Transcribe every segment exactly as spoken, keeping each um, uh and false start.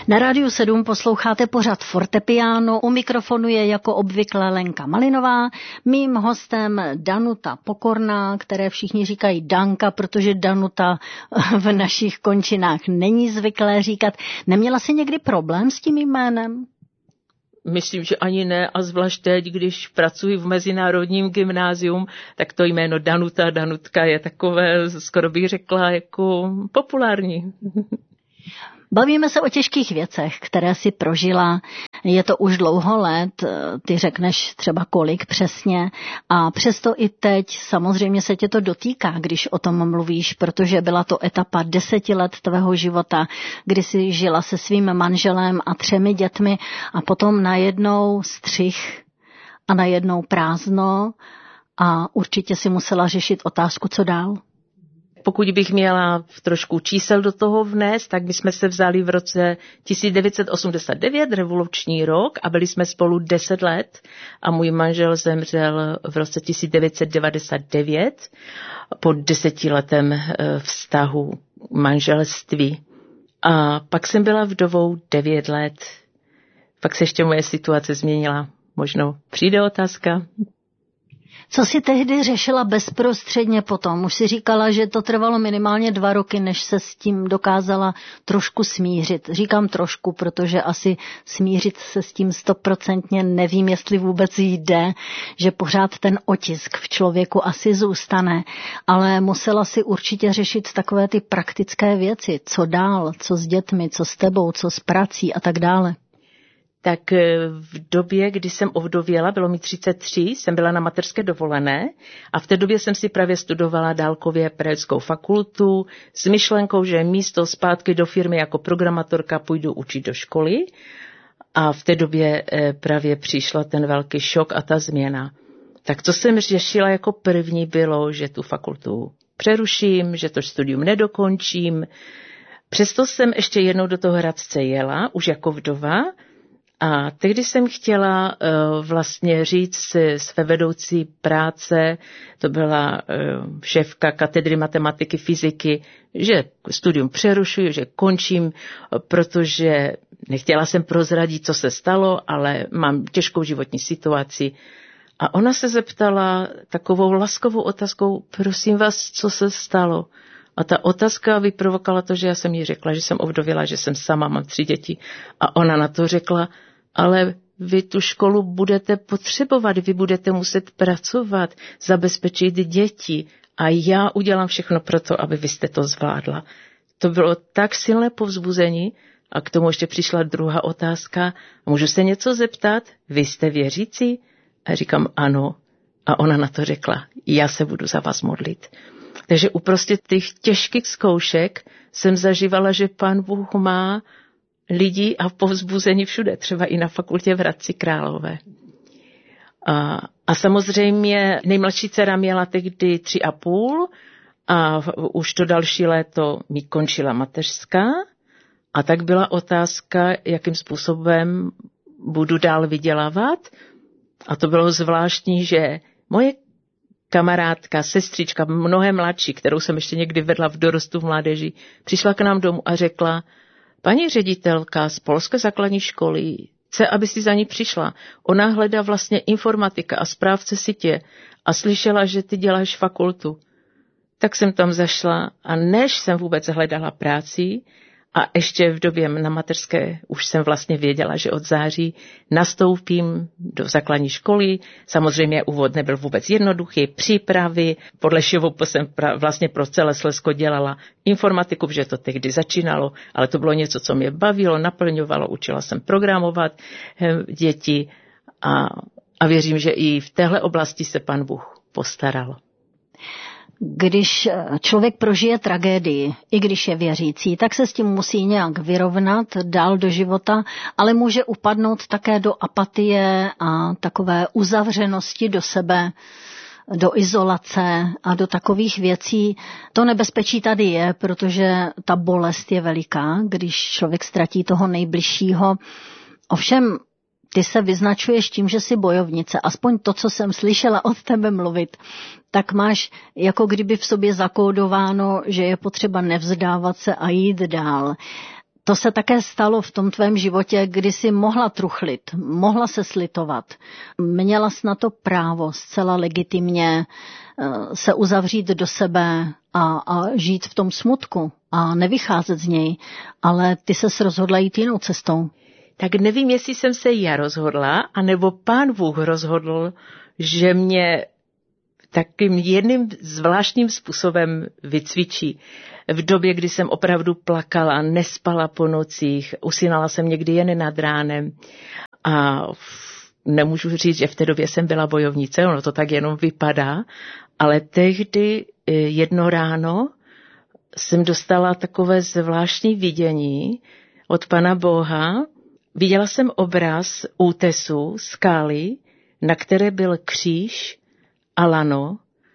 Na Rádiu sedm posloucháte pořad Fortepiano, u mikrofonu je jako obvykle Lenka Malinová, mým hostem Danuta Pokorná, které všichni říkají Danka, protože Danuta v našich končinách není zvyklé říkat. Neměla jsi někdy problém s tím jménem? Myslím, že ani ne, a zvlášť teď, když pracuji v mezinárodním gymnázium, tak to jméno Danuta, Danutka je takové, skoro bych řekla, jako populární. Bavíme se o těžkých věcech, které si prožila. Je to už dlouho let, ty řekneš třeba kolik přesně. A přesto i teď samozřejmě se tě to dotýká, když o tom mluvíš, protože byla to etapa deseti let tvého života, kdy jsi žila se svým manželem a třemi dětmi a potom najednou střih a najednou prázdno a určitě si musela řešit otázku, co dál. Pokud bych měla trošku čísel do toho vnést, tak my jsme se vzali v roce tisíc devět set osmdesát devět, revoluční rok, a byli jsme spolu deset let a můj manžel zemřel v roce tisíc devět set devadesát devět po desetiletém vztahu manželství. A pak jsem byla vdovou devět let. Pak se ještě moje situace změnila. Možno přijde otázka. Co jsi tehdy řešila bezprostředně potom? Už si říkala, že to trvalo minimálně dva roky, než se s tím dokázala trošku smířit. Říkám trošku, protože asi smířit se s tím stoprocentně nevím, jestli vůbec jde, že pořád ten otisk v člověku asi zůstane, ale musela si určitě řešit takové ty praktické věci. Co dál, co s dětmi, co s tebou, co s prací a tak dále. Tak v době, kdy jsem ovdověla, bylo mi třicet tři, jsem byla na mateřské dovolené a v té době jsem si právě studovala dálkově pedagogickou fakultu s myšlenkou, že místo zpátky do firmy jako programátorka půjdu učit do školy, a v té době právě přišla ten velký šok a ta změna. Tak co jsem řešila jako první bylo, že tu fakultu přeruším, že to studium nedokončím. Přesto jsem ještě jednou do toho Hradce jela, už jako vdova. A tehdy jsem chtěla uh, vlastně říct své vedoucí práce, to byla uh, šéfka katedry matematiky, fyziky, že studium přerušuji, že končím, protože nechtěla jsem prozradit, co se stalo, ale mám těžkou životní situaci. A ona se zeptala takovou laskovou otázkou, prosím vás, co se stalo? A ta otázka vyprovokovala to, že já jsem jí řekla, že jsem ovdověla, že jsem sama, mám tři děti. A ona na to řekla, ale vy tu školu budete potřebovat, vy budete muset pracovat, zabezpečit děti a já udělám všechno pro to, aby vy jste to zvládla. To bylo tak silné povzbuzení a k tomu ještě přišla druhá otázka. Můžu se něco zeptat? Vy jste věřící? A říkám ano. A ona na to řekla, já se budu za vás modlit. Takže uprostřed těch těžkých zkoušek jsem zažívala, že Pán Bůh má lidi a povzbuzení všude, třeba i na fakultě v Hradci Králové. A, a samozřejmě nejmladší dcera měla tehdy tři a půl a už to další léto mi končila mateřská a tak byla otázka, jakým způsobem budu dál vydělávat. A to bylo zvláštní, že moje kamarádka, sestřička, mnohem mladší, kterou jsem ještě někdy vedla v dorostu v mládeži, přišla k nám domů a řekla, paní ředitelka z polské základní školy chce, aby si za ní přišla. Ona hledá vlastně informatika a správce sítě a slyšela, že ty děláš fakultu. Tak jsem tam zašla a než jsem vůbec hledala práci a ještě v době na mateřské už jsem vlastně věděla, že od září nastoupím do základní školy. Samozřejmě úvod nebyl vůbec jednoduchý, přípravy. Podle ŠVUP jsem pra, vlastně pro celé Slezsko dělala informatiku, protože to tehdy začínalo, ale to bylo něco, co mě bavilo, naplňovalo, učila jsem programovat děti a, a věřím, že i v téhle oblasti se Pan Bůh postaral. Když člověk prožije tragédii, i když je věřící, tak se s tím musí nějak vyrovnat dál do života, ale může upadnout také do apatie a takové uzavřenosti do sebe, do izolace a do takových věcí. To nebezpečí tady je, protože ta bolest je veliká, když člověk ztratí toho nejbližšího. Ovšem, ty se vyznačuješ tím, že jsi bojovnice. Aspoň to, co jsem slyšela od tebe mluvit, tak máš jako kdyby v sobě zakódováno, že je potřeba nevzdávat se a jít dál. To se také stalo v tom tvém životě, kdy jsi mohla truchlit, mohla se slitovat. Měla jsi na to právo zcela legitimně se uzavřít do sebe a, a žít v tom smutku a nevycházet z něj, ale ty ses rozhodla jít jinou cestou. Tak nevím, jestli jsem se já rozhodla, anebo Pán Bůh rozhodl, že mě takým jedným zvláštním způsobem vycvičí. V době, kdy jsem opravdu plakala, nespala po nocích, usínala jsem někdy jen nad ránem a nemůžu říct, že v té době jsem byla bojovnice, ono to tak jenom vypadá, ale tehdy jedno ráno jsem dostala takové zvláštní vidění od Pana Boha. Viděla jsem obraz útesu, skály, na které byl kříž a lano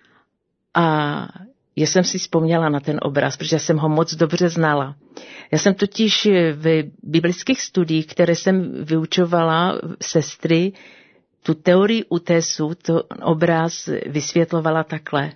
a já jsem si vzpomněla na ten obraz, protože jsem ho moc dobře znala. Já jsem totiž v biblických studiích, které jsem vyučovala sestry, tu teorii útesu, to obraz vysvětlovala takhle.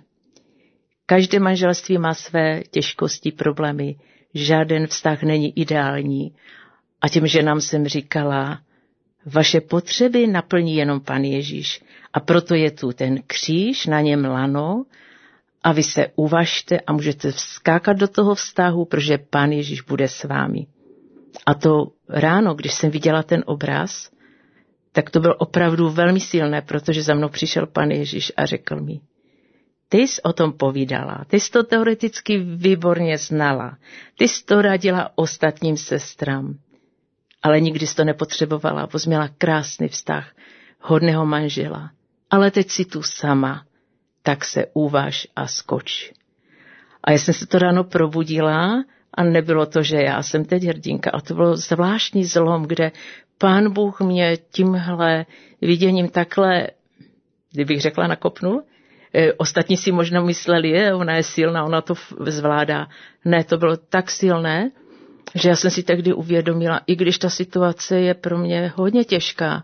Každé manželství má své těžkosti, problémy. Žádný vztah není ideální. A těm ženám jsem říkala, vaše potřeby naplní jenom Pan Ježíš. A proto je tu ten kříž, na něm lano, a vy se uvažte a můžete vskákat do toho vztahu, protože Pán Ježíš bude s vámi. A to ráno, když jsem viděla ten obraz, tak to bylo opravdu velmi silné, protože za mnou přišel Pán Ježíš a řekl mi, ty jsi o tom povídala, ty jsi to teoreticky výborně znala, ty jsi to radila ostatním sestrám, ale nikdy jsi to nepotřebovala, bo jsi měla krásný vztah, hodného manžela, ale teď si tu sama, tak se uvaž a skoč. A já jsem se to ráno probudila a nebylo to, že já jsem teď hrdinka, a to bylo zvláštní zlom, kde Pán Bůh mě tímhle viděním takhle, kdybych řekla, nakopnul. E, ostatní si možná mysleli, je, ona je silná, ona to zvládá. Ne, to bylo tak silné, že já jsem si tehdy uvědomila, i když ta situace je pro mě hodně těžká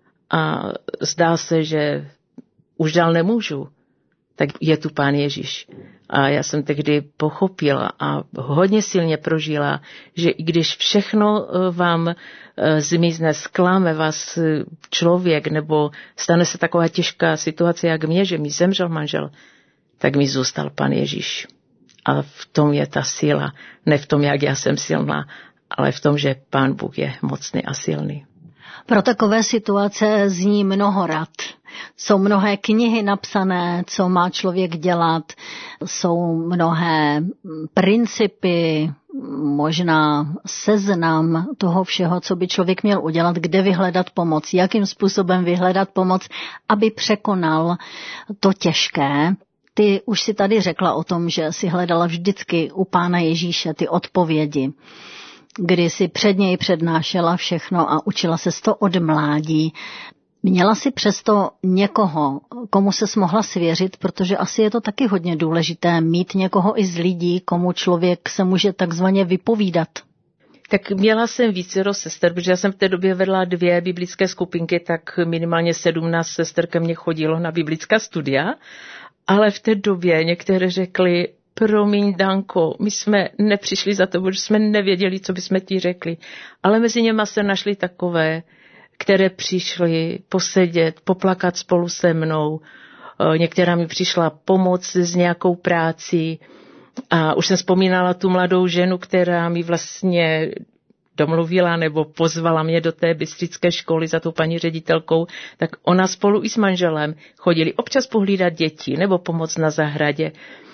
a zdá se, že už dál nemůžu, tak je tu Pán Ježíš. A já jsem tehdy pochopila a hodně silně prožila, že i když všechno vám zmizne, zklame vás člověk, nebo stane se taková těžká situace, jak mě, že mi zemřel manžel, tak mi zůstal Pán Ježíš. A v tom je ta síla. Ne v tom, jak já jsem silná, ale v tom, že Pán Bůh je mocný a silný. Pro takové situace zní mnoho rad. Jsou mnohé knihy napsané, co má člověk dělat, jsou mnohé principy, možná seznam toho všeho, co by člověk měl udělat, kde vyhledat pomoc, jakým způsobem vyhledat pomoc, aby překonal to těžké. Ty už si tady řekla o tom, že si hledala vždycky u Pána Ježíše ty odpovědi, kdy si před něj přednášela všechno a učila se to od mládí. Měla si přesto někoho, komu ses mohla svěřit, protože asi je to taky hodně důležité mít někoho i z lidí, komu člověk se může takzvaně vypovídat. Tak měla jsem vícero sester, protože já jsem v té době vedla dvě biblické skupinky, tak minimálně sedmnáct sester ke mně chodilo na biblická studia, ale v té době některé řekly, promiň, Danko, my jsme nepřišli za to, protože jsme nevěděli, co bychom ti řekli, ale mezi něma se našli takové, které přišly posedět, poplakat spolu se mnou. Některá mi přišla pomoct s nějakou práci a už jsem vzpomínala tu mladou ženu, která mi vlastně domluvila nebo pozvala mě do té bystrické školy za tou paní ředitelkou, tak ona spolu i s manželem chodili občas pohlídat děti nebo pomoct na zahradě.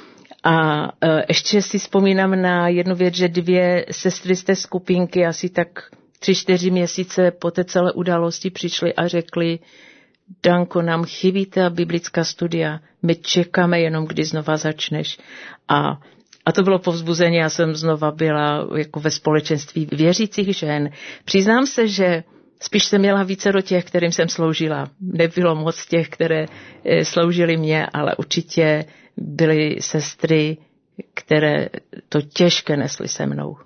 A ještě si vzpomínám na jednu věc, že dvě sestry z té skupinky asi tak tři, čtyři měsíce po té celé události přišli a řekli, Danko, nám chybí ta biblická studia, my čekáme jenom, kdy znova začneš. A, a to bylo povzbuzení, já jsem znova byla jako ve společenství věřících žen. Přiznám se, že spíš jsem měla více do těch, kterým jsem sloužila. Nebylo moc těch, které sloužily mě, ale určitě byly sestry, které to těžké nesly se mnou.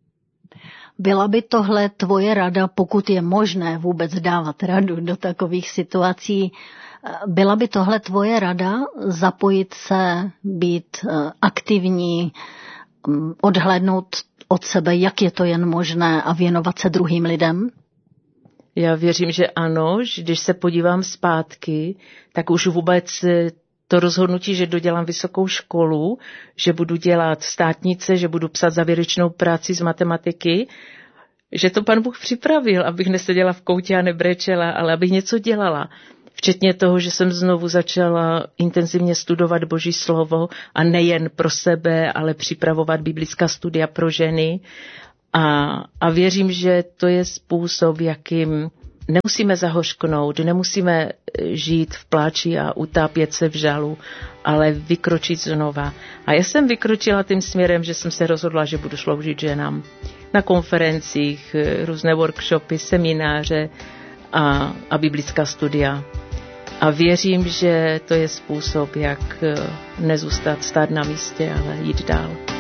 Byla by tohle tvoje rada, pokud je možné vůbec dávat radu do takových situací, byla by tohle tvoje rada zapojit se, být aktivní, odhlédnout od sebe, jak je to jen možné a věnovat se druhým lidem? Já věřím, že ano, že když se podívám zpátky, tak už vůbec to rozhodnutí, že dodělám vysokou školu, že budu dělat státnice, že budu psat závěrečnou práci z matematiky, že to Pan Bůh připravil, abych neseděla v koutě a nebrečela, ale abych něco dělala. Včetně toho, že jsem znovu začala intenzivně studovat Boží slovo a nejen pro sebe, ale připravovat biblická studia pro ženy. A, a věřím, že to je způsob, jakým nemusíme zahořknout, nemusíme žít v pláči a utápět se v žalu, ale vykročit znova. A já jsem vykročila tím směrem, že jsem se rozhodla, že budu sloužit ženám na konferencích, různé workshopy, semináře a, a biblická studia. A věřím, že to je způsob, jak nezůstat stát na místě, ale jít dál.